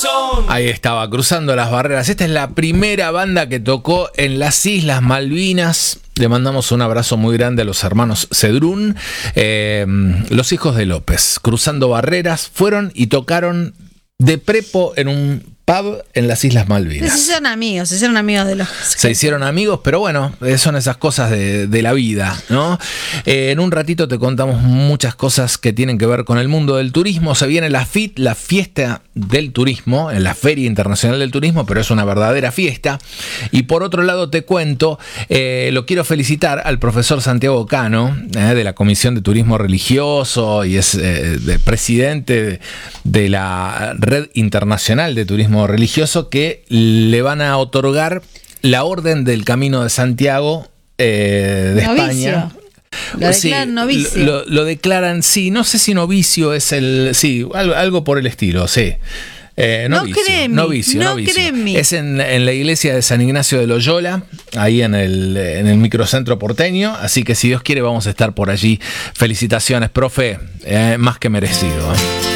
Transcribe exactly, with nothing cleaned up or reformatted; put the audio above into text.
corazón. Ahí estaba, Cruzando las Barreras. Esta es la primera banda que tocó en las Islas Malvinas. Le mandamos un abrazo muy grande a los hermanos Cedrún, eh, los hijos de López. Cruzando Barreras, fueron y tocaron de prepo en un pub en las Islas Malvinas. Se hicieron amigos, se hicieron amigos de los... Se hicieron amigos, pero bueno, son esas cosas de, de la vida, ¿no? Eh, en un ratito te contamos muchas cosas que tienen que ver con el mundo del turismo. Se viene la F I T, la fiesta del turismo, en la Feria Internacional del Turismo, pero es una verdadera fiesta. Y por otro lado te cuento, eh, lo quiero felicitar al profesor Santiago Cano, eh, de la Comisión de Turismo Religioso, y es eh, de presidente de, de la Red Internacional de Turismo Religioso, que le van a otorgar la Orden del Camino de Santiago eh, de Novicio. España. Lo Sí, declaran novicio. Lo, lo declaran, sí, no sé si novicio es el, sí, algo, algo por el estilo, sí. Eh, No novicio, cremi, novicio, no novicio. cremi. Es en, en la iglesia de San Ignacio de Loyola, ahí en el, en el microcentro porteño, así que si Dios quiere vamos a estar por allí. Felicitaciones, profe, eh, más que merecido, ¿eh?